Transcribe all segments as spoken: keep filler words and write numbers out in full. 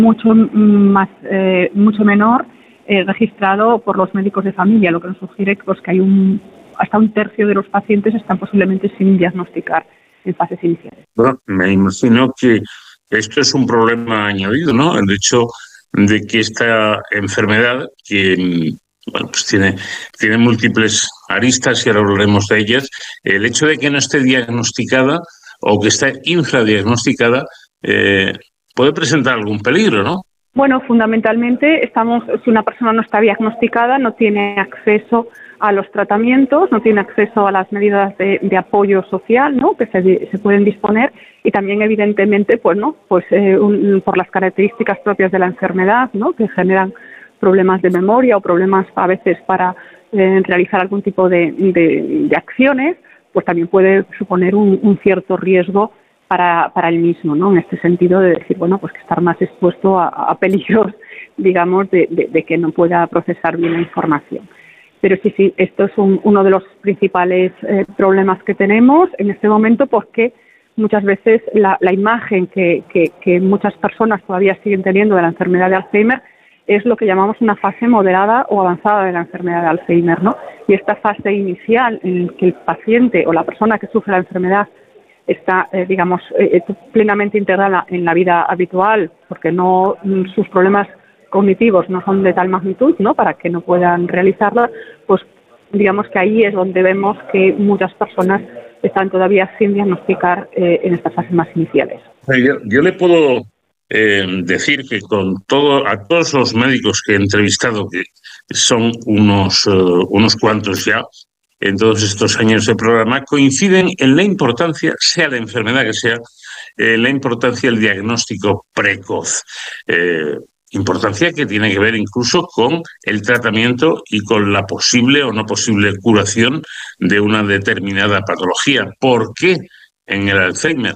mucho más, eh, mucho menor eh, registrado por los médicos de familia, lo que nos sugiere pues, que hay un, hasta un tercio de los pacientes están posiblemente sin diagnosticar en fases iniciales. Bueno, me imagino que esto es un problema añadido, ¿no? El hecho de que esta enfermedad, que bueno, pues tiene, tiene múltiples aristas y ahora hablaremos de ellas, el hecho de que no esté diagnosticada o que esté infradiagnosticada eh, puede presentar algún peligro, ¿no? Bueno, fundamentalmente estamos, si una persona no está diagnosticada, no tiene acceso a los tratamientos, no tiene acceso a las medidas de, de apoyo social, ¿no? Que se, se pueden disponer, y también evidentemente, pues no, pues eh, un, por las características propias de la enfermedad, ¿no? Que generan problemas de memoria o problemas a veces para eh, realizar algún tipo de, de, de acciones, pues también puede suponer un, un cierto riesgo para, para el mismo, ¿no? En este sentido de decir, bueno, pues que estar más expuesto a, a peligros, digamos, de, de, de que no pueda procesar bien la información. Pero sí, sí, esto es un, uno de los principales eh, problemas que tenemos en este momento, porque muchas veces la, la imagen que, que, que muchas personas todavía siguen teniendo de la enfermedad de Alzheimer es lo que llamamos una fase moderada o avanzada de la enfermedad de Alzheimer, ¿no? Y esta fase inicial en la que el paciente o la persona que sufre la enfermedad está, eh, digamos, eh, plenamente integrada en la vida habitual, porque no sus problemas cognitivos no son de tal magnitud, ¿no?, para que no puedan realizarla, pues digamos que ahí es donde vemos que muchas personas están todavía sin diagnosticar eh, en estas fases más iniciales. Yo, yo le puedo eh, decir que con todo a todos los médicos que he entrevistado, que son unos, uh, unos cuantos ya, en todos estos años de programa, coinciden en la importancia, sea la enfermedad que sea, eh, la importancia del diagnóstico precoz. Eh, Importancia que tiene que ver incluso con el tratamiento y con la posible o no posible curación de una determinada patología. ¿Por qué en el Alzheimer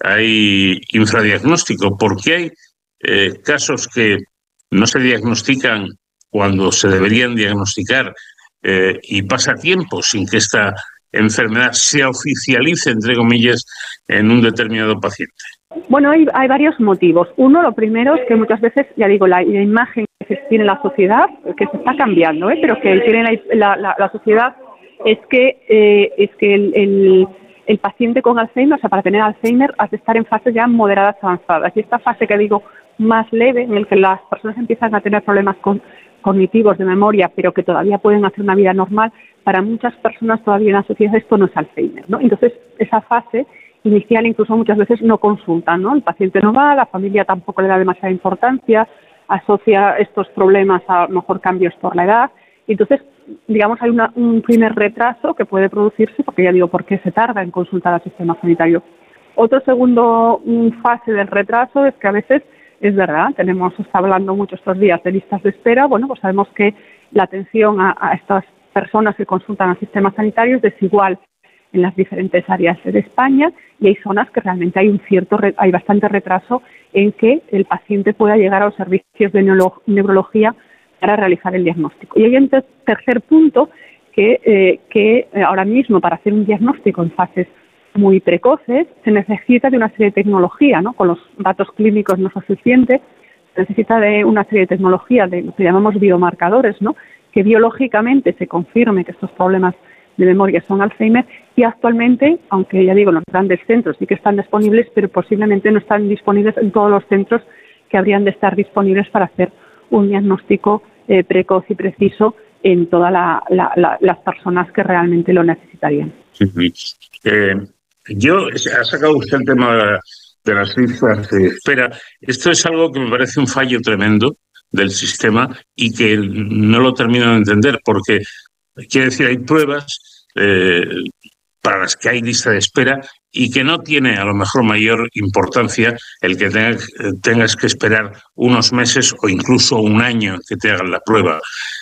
hay infradiagnóstico? ¿Por qué hay eh, casos que no se diagnostican cuando se deberían diagnosticar eh, y pasa tiempo sin que esta enfermedad se oficialice, entre comillas, en un determinado paciente? Bueno, hay, hay varios motivos. Uno, lo primero es que muchas veces, ya digo, la, la imagen que tiene la sociedad, que se está cambiando, ¿eh? pero que tiene la, la, la, la sociedad es que eh, es que el, el, el paciente con Alzheimer, o sea, para tener Alzheimer, has de estar en fases ya moderadas avanzadas. Y esta fase que digo más leve, en la que las personas empiezan a tener problemas con, cognitivos de memoria, pero que todavía pueden hacer una vida normal, para muchas personas todavía en la sociedad esto no es Alzheimer, ¿no? Entonces, esa fase inicial incluso muchas veces no consultan, ¿no? El paciente no va, la familia tampoco le da demasiada importancia, asocia estos problemas a, a lo mejor cambios por la edad. Y entonces, digamos, hay una, un primer retraso que puede producirse, porque ya digo, ¿por qué se tarda en consultar al sistema sanitario? Otro segundo fase del retraso es que a veces, es verdad, tenemos, se está hablando mucho estos días de listas de espera, bueno, pues sabemos que la atención a, a estas personas que consultan al sistema sanitario es desigual en las diferentes áreas de España, y hay zonas que realmente hay un cierto, hay bastante retraso en que el paciente pueda llegar a los servicios de neuro, neurología para realizar el diagnóstico. Y hay un tercer punto que, eh, que ahora mismo para hacer un diagnóstico en fases muy precoces se necesita de una serie de tecnología, ¿no? Con los datos clínicos no es suficiente, se necesita de una serie de tecnología de lo que llamamos biomarcadores, ¿no? Que biológicamente se confirme que estos problemas de memoria son Alzheimer, y actualmente, aunque ya digo, los grandes centros sí que están disponibles, pero posiblemente no están disponibles en todos los centros que habrían de estar disponibles para hacer un diagnóstico eh, precoz y preciso en todas la, la, la, las personas que realmente lo necesitarían. Sí, sí. Eh, yo, ha sacado usted el tema de, la, de las listas de espera. Esto es algo que me parece un fallo tremendo del sistema y que no lo termino de entender, porque quiere decir, hay pruebas eh, para las que hay lista de espera y que no tiene a lo mejor mayor importancia el que tenga, tengas que esperar unos meses o incluso un año que te hagan la prueba.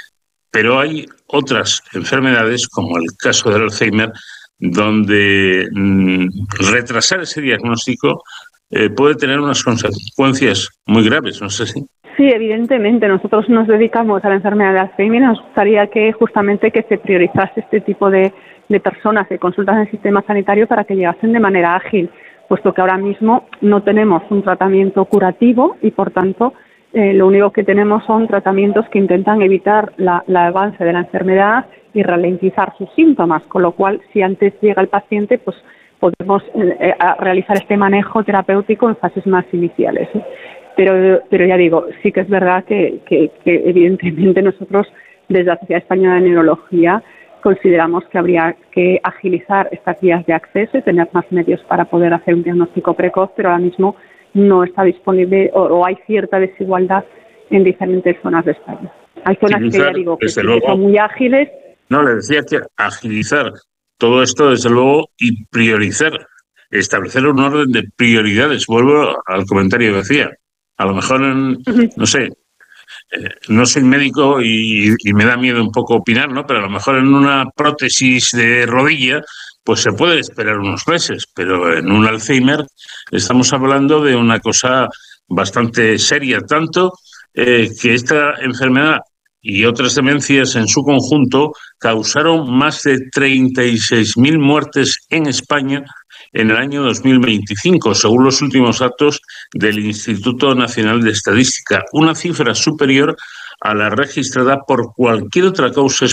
Pero hay otras enfermedades, como el caso del Alzheimer, donde mmm, retrasar ese diagnóstico eh, puede tener unas consecuencias muy graves, no sé si. Sí, evidentemente. Nosotros nos dedicamos a la enfermedad de Alzheimer y nos gustaría que justamente que se priorizase este tipo de, de personas que consultan el sistema sanitario para que llegasen de manera ágil, puesto que ahora mismo no tenemos un tratamiento curativo y, por tanto, eh, lo único que tenemos son tratamientos que intentan evitar la, la avance de la enfermedad y ralentizar sus síntomas, con lo cual, si antes llega el paciente, pues podemos eh, realizar este manejo terapéutico en fases más iniciales, ¿eh? Pero, pero ya digo, sí que es verdad que, que, que evidentemente nosotros, desde la Sociedad Española de Neurología, consideramos que habría que agilizar estas vías de acceso y tener más medios para poder hacer un diagnóstico precoz, pero ahora mismo no está disponible o, o hay cierta desigualdad en diferentes zonas de España. Hay zonas que, ya digo, que, sí que son muy ágiles. No, le decía que agilizar todo esto, desde luego, y priorizar, establecer un orden de prioridades. Vuelvo al comentario que decía. A lo mejor, en, no sé, eh, no soy médico y, y me da miedo un poco opinar, ¿no? Pero a lo mejor en una prótesis de rodilla, pues se puede esperar unos meses, pero en un Alzheimer estamos hablando de una cosa bastante seria, tanto eh, que esta enfermedad y otras demencias en su conjunto causaron más de treinta y seis mil muertes en España en el año dos mil veinticinco, según los últimos datos del Instituto Nacional de Estadística, una cifra superior a la registrada por cualquier otra causa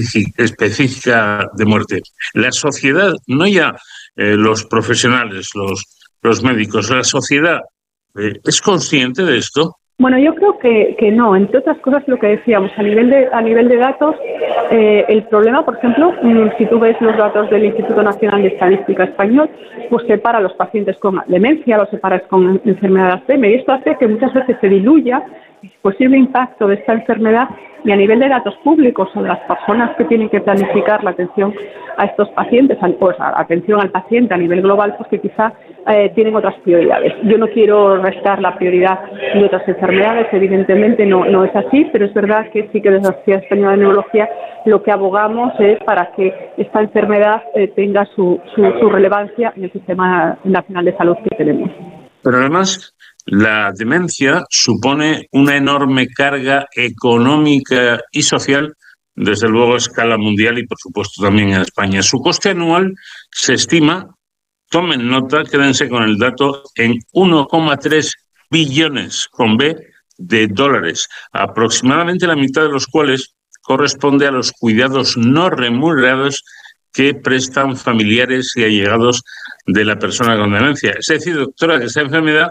específica de muerte. La sociedad, no ya eh, los profesionales, los, los médicos, la sociedad, eh, ¿es consciente de esto? Bueno, yo creo que, que no. Entre otras cosas, lo que decíamos, a nivel de, a nivel de datos, eh, el problema, por ejemplo, si tú ves los datos del Instituto Nacional de Estadística Español, pues separa a los pacientes con demencia, los separas con enfermedad de Alzheimer, y esto hace que muchas veces se diluya el posible impacto de esta enfermedad, y a nivel de datos públicos sobre las personas que tienen que planificar la atención a estos pacientes, pues a atención al paciente a nivel global, pues que quizá eh, tienen otras prioridades. Yo no quiero restar la prioridad de otras enfermedades, evidentemente no, no es así, pero es verdad que sí que desde la Sociedad Española de Neurología lo que abogamos es para que esta enfermedad eh, tenga su, su, su relevancia en el Sistema Nacional de Salud que tenemos. Pero además, la demencia supone una enorme carga económica y social, desde luego a escala mundial y por supuesto también en España. Su coste anual se estima, tomen nota, quédense con el dato, en uno coma tres billones con B de dólares, aproximadamente la mitad de los cuales corresponde a los cuidados no remunerados que prestan familiares y allegados de la persona con demencia. Es decir, doctora, que esta enfermedad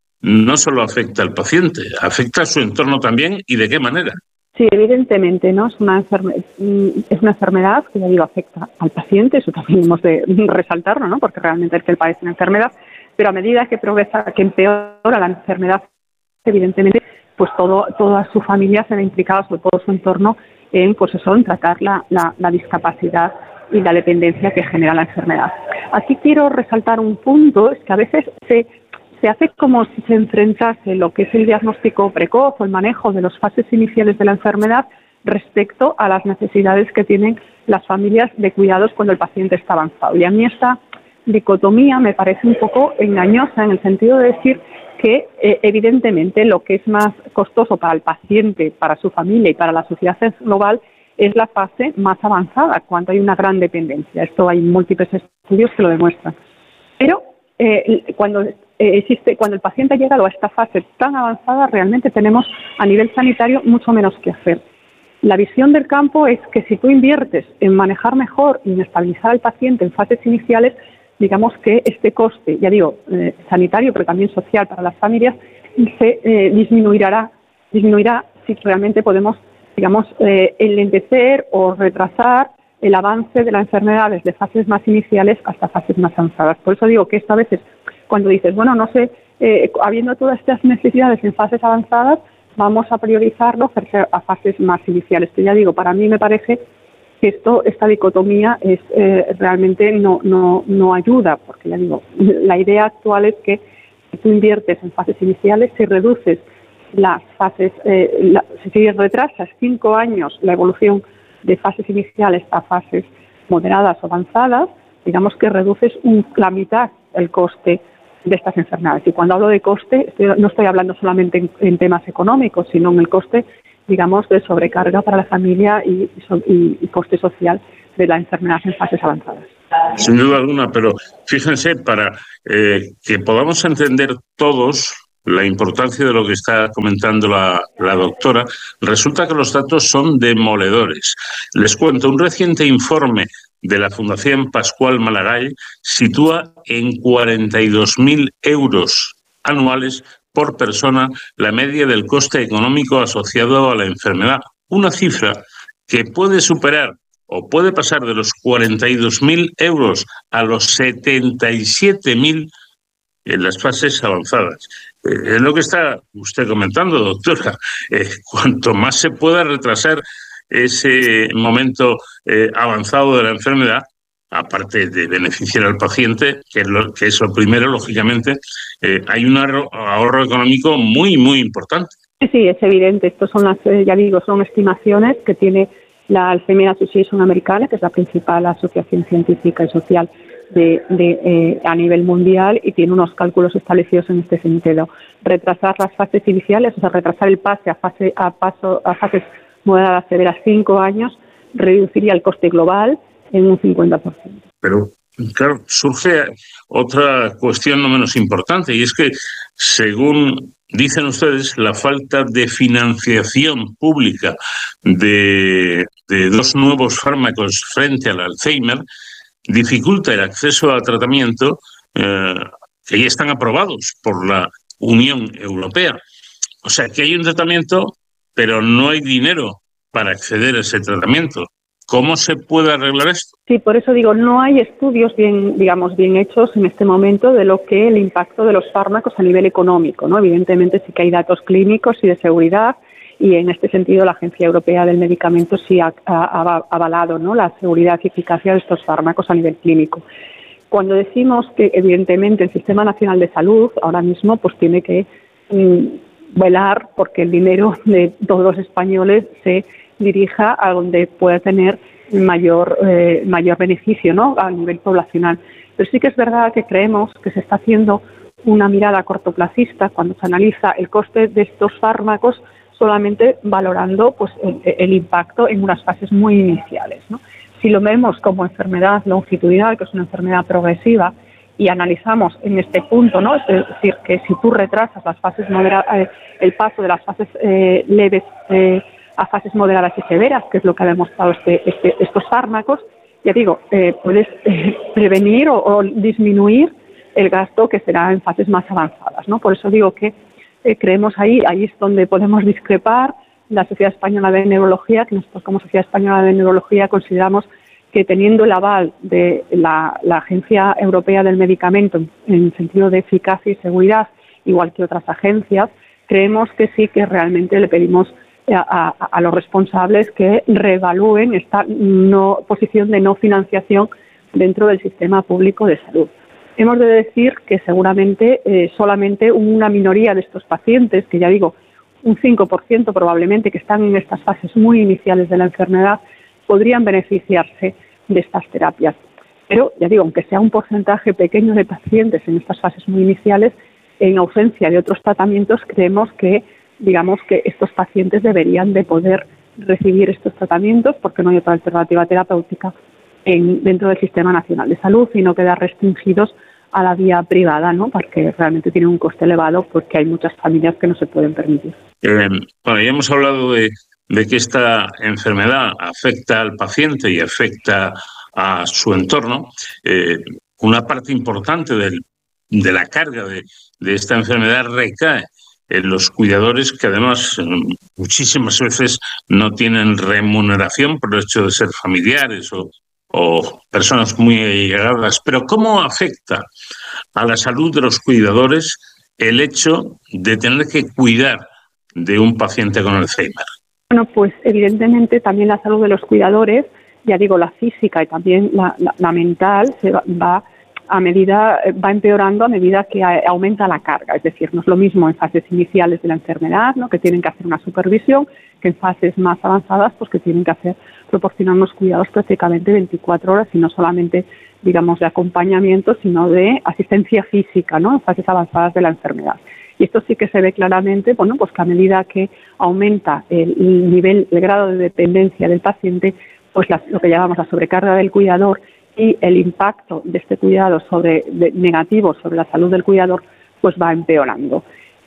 no solo afecta al paciente, afecta a su entorno también, ¿y de qué manera? Sí, evidentemente, ¿no? Es una, enferme- es una enfermedad que, ya digo, afecta al paciente, eso también hemos de resaltarlo, ¿no? Porque realmente es que él padece una enfermedad, pero a medida que progresa, que empeora la enfermedad, evidentemente, pues todo, toda su familia se ve implicada, sobre todo su entorno, en, pues eso, en tratar la, la, la discapacidad y la dependencia que genera la enfermedad. Aquí quiero resaltar un punto, es que a veces se... se hace como si se enfrentase lo que es el diagnóstico precoz o el manejo de las fases iniciales de la enfermedad respecto a las necesidades que tienen las familias de cuidados cuando el paciente está avanzado. Y a mí esta dicotomía me parece un poco engañosa en el sentido de decir que eh, evidentemente lo que es más costoso para el paciente, para su familia y para la sociedad global es la fase más avanzada, cuando hay una gran dependencia. Esto hay múltiples estudios que lo demuestran. Pero eh, cuando eh, existe, cuando el paciente ha llegado a esta fase tan avanzada, realmente tenemos a nivel sanitario mucho menos que hacer. La visión del campo es que si tú inviertes en manejar mejor y en estabilizar al paciente en fases iniciales, digamos que este coste, ya digo, eh, sanitario, pero también social para las familias, se eh, disminuirá, disminuirá si realmente podemos, digamos, eh, enlentecer o retrasar el avance de la enfermedad desde fases más iniciales hasta fases más avanzadas. Por eso digo que esto a veces, cuando dices, bueno, no sé, eh, habiendo todas estas necesidades en fases avanzadas, vamos a priorizarlo frente a fases más iniciales. Que ya digo, para mí me parece que esto, esta dicotomía es eh, realmente no, no, no ayuda, porque ya digo, la idea actual es que si tú inviertes en fases iniciales, si reduces las fases, eh, la, si retrasas cinco años la evolución de fases iniciales a fases moderadas o avanzadas, digamos que reduces un, la mitad el coste de estas enfermedades. Y cuando hablo de coste, estoy, no estoy hablando solamente en, en temas económicos, sino en el coste, digamos, de sobrecarga para la familia y, y, y coste social de la enfermedad en fases avanzadas. Sin duda alguna, pero fíjense, para eh, que podamos entender todos la importancia de lo que está comentando la, la doctora, resulta que los datos son demoledores. Les cuento, un reciente informe de la Fundación Pascual Maragall sitúa en cuarenta y dos mil euros anuales por persona la media del coste económico asociado a la enfermedad. Una cifra que puede superar o puede pasar de los cuarenta y dos mil euros a los setenta y siete mil en las fases avanzadas. Eh, es lo que está usted comentando, doctora. Eh, cuanto más se pueda retrasar ese momento eh, avanzado de la enfermedad, aparte de beneficiar al paciente, que es lo, que es lo primero, lógicamente, eh, hay un ahorro, ahorro económico muy, muy importante. Sí, es evidente. Estos son las, ya digo, son estimaciones que tiene la Alzheimer Association americana, que es la principal asociación científica y social de, de eh, a nivel mundial, y tiene unos cálculos establecidos en este sentido. Retrasar las fases iniciales, o sea, retrasar el pase a fase a paso a fases moderadas severas cinco años, reduciría el coste global en un cincuenta por ciento. Pero, claro, surge otra cuestión no menos importante, y es que, según dicen ustedes, la falta de financiación pública de, de dos nuevos fármacos frente al Alzheimer dificulta el acceso al tratamiento eh, que ya están aprobados por la Unión Europea. O sea, que hay un tratamiento, pero no hay dinero para acceder a ese tratamiento. ¿Cómo se puede arreglar esto? Sí, por eso digo, no hay estudios bien, digamos, bien hechos en este momento de lo que el impacto de los fármacos a nivel económico, ¿no? Evidentemente sí que hay datos clínicos y de seguridad, y en este sentido la Agencia Europea del Medicamento sí ha, ha, ha avalado, ¿no?, la seguridad y eficacia de estos fármacos a nivel clínico. Cuando decimos que evidentemente el Sistema Nacional de Salud ahora mismo pues tiene que mm, velar porque el dinero de todos los españoles se dirija a donde pueda tener mayor eh, mayor beneficio, ¿no?, a nivel poblacional. Pero sí que es verdad que creemos que se está haciendo una mirada cortoplacista cuando se analiza el coste de estos fármacos solamente valorando pues el, el impacto en unas fases muy iniciales, ¿no? Si lo vemos como enfermedad longitudinal, que es una enfermedad progresiva, y analizamos en este punto, ¿no?, es decir, que si tú retrasas las fases moderadas, eh, el paso de las fases eh, leves eh, a fases moderadas y severas, que es lo que ha demostrado este, este, estos fármacos, ya digo, eh, puedes eh, prevenir o, o disminuir el gasto que será en fases más avanzadas, ¿no? Por eso digo que eh, creemos ahí, ahí es donde podemos discrepar. La Sociedad Española de Neurología, que nosotros como Sociedad Española de Neurología consideramos que teniendo el aval de la, la Agencia Europea del Medicamento en, en sentido de eficacia y seguridad, igual que otras agencias, creemos que sí que realmente le pedimos a, a, a los responsables que reevalúen esta no, posición de no financiación dentro del sistema público de salud. Hemos de decir que seguramente eh, solamente una minoría de estos pacientes, que ya digo, un cinco por ciento probablemente, que están en estas fases muy iniciales de la enfermedad, podrían beneficiarse de estas terapias. Pero, ya digo, aunque sea un porcentaje pequeño de pacientes en estas fases muy iniciales, en ausencia de otros tratamientos, creemos que, digamos, que estos pacientes deberían de poder recibir estos tratamientos porque no hay otra alternativa terapéutica en, dentro del Sistema Nacional de Salud y no quedar restringidos a la vía privada, ¿no?, porque realmente tiene un coste elevado porque hay muchas familias que no se pueden permitir. Eh, bueno, ya hemos hablado de, de que esta enfermedad afecta al paciente y afecta a su entorno. Eh, una parte importante del, de la carga de, de esta enfermedad recae en los cuidadores, que además muchísimas veces no tienen remuneración por el hecho de ser familiares o, o personas muy allegadas. Pero ¿cómo afecta a la salud de los cuidadores el hecho de tener que cuidar de un paciente con Alzheimer? Bueno, pues evidentemente también la salud de los cuidadores, ya digo, la física y también la, la, la mental, se va, va a medida va empeorando a medida que a, aumenta la carga. Es decir, no es lo mismo en fases iniciales de la enfermedad, ¿no?, que tienen que hacer una supervisión, que en fases más avanzadas, pues que tienen que hacer proporcionar unos cuidados prácticamente veinticuatro horas y no solamente, digamos, de acompañamiento, sino de asistencia física, ¿no?, en fases avanzadas de la enfermedad. Y esto sí que se ve claramente, bueno, pues que a medida que aumenta el, el nivel, el grado de dependencia del paciente, pues la, lo que llamamos la sobrecarga del cuidador y el impacto de este cuidado sobre de, negativo sobre la salud del cuidador, pues va empeorando.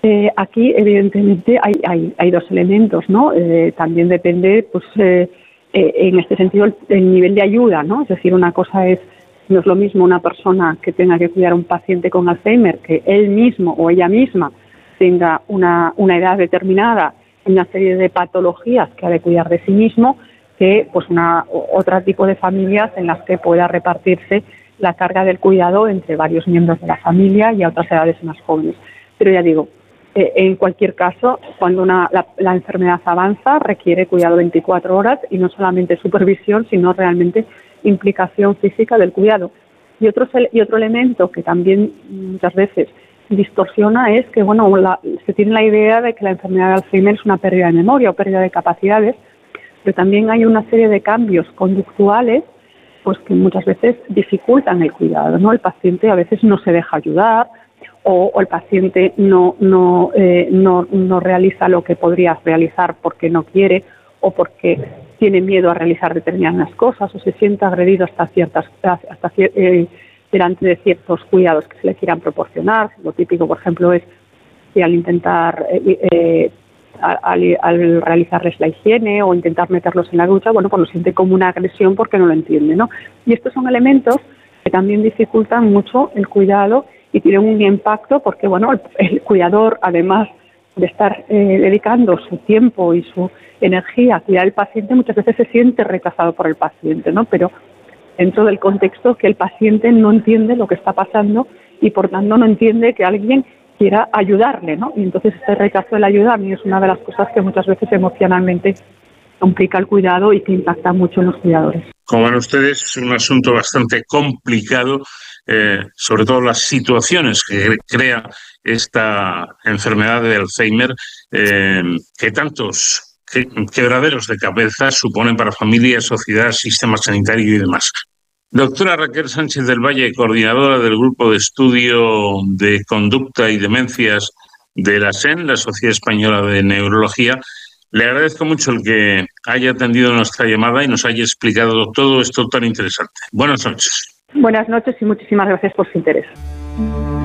Eh, aquí, evidentemente, hay, hay, hay dos elementos, ¿no? Eh, también depende, pues, eh, eh, en este sentido, el, el nivel de ayuda, ¿no? Es decir, una cosa es, no es lo mismo una persona que tenga que cuidar a un paciente con Alzheimer, que él mismo o ella misma tenga una, una edad determinada, una serie de patologías que ha de cuidar de sí mismo, que pues una otro tipo de familias en las que pueda repartirse la carga del cuidado entre varios miembros de la familia y a otras edades más jóvenes. Pero ya digo, eh, en cualquier caso, cuando una, la, la enfermedad avanza, requiere cuidado veinticuatro horas y no solamente supervisión, sino realmente implicación física del cuidado. Y otro, y otro elemento que también muchas veces distorsiona es que, bueno, la, se tiene la idea de que la enfermedad de Alzheimer es una pérdida de memoria o pérdida de capacidades, pero también hay una serie de cambios conductuales pues que muchas veces dificultan el cuidado, ¿no? El paciente a veces no se deja ayudar o, o el paciente no no, eh, no no realiza lo que podría realizar porque no quiere o porque tiene miedo a realizar determinadas cosas o se siente agredido hasta ciertas hasta eh, delante de ciertos cuidados que se le quieran proporcionar. Lo típico, por ejemplo, es que al intentar eh, eh, Al, al realizarles la higiene o intentar meterlos en la ducha, bueno, pues lo siente como una agresión porque no lo entiende, ¿no? Y estos son elementos que también dificultan mucho el cuidado y tienen un impacto porque, bueno, el, el cuidador, además de estar eh, dedicando su tiempo y su energía a cuidar al paciente, muchas veces se siente rechazado por el paciente, ¿no? Pero dentro del contexto que el paciente no entiende lo que está pasando y, por tanto, no entiende que alguien quiera ayudarle, ¿no? Y entonces este rechazo de la ayuda a mí es una de las cosas que muchas veces emocionalmente complica el cuidado y que impacta mucho en los cuidadores. Como ven ustedes, es un asunto bastante complicado, eh, sobre todo las situaciones que crea esta enfermedad de Alzheimer, eh, que tantos que, quebraderos de cabeza suponen para familias, sociedad, sistema sanitario y demás. Doctora Raquel Sánchez del Valle, coordinadora del Grupo de Estudio de Conducta y Demencias de la S E N, la Sociedad Española de Neurología, le agradezco mucho el que haya atendido nuestra llamada y nos haya explicado todo esto tan interesante. Buenas noches. Buenas noches y muchísimas gracias por su interés.